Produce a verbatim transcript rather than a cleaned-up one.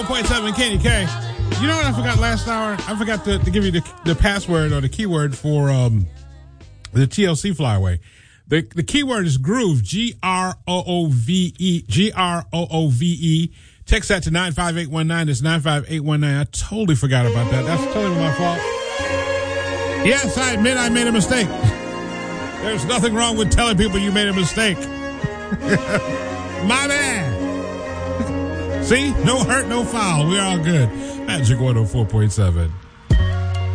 four point seven K D K. You know what I forgot last hour? I forgot to, to give you the, the password or the keyword for um, the T L C flyaway. The the keyword is groove, G R O O V E, G R O O V E. Text that to nine five eight one nine. It's nine five eight one nine. I totally forgot about that. That's totally my fault. Yes, I admit I made a mistake. There's nothing wrong with telling people you made a mistake. My man. See? No hurt, no foul. We're all good. Magic one oh four point seven.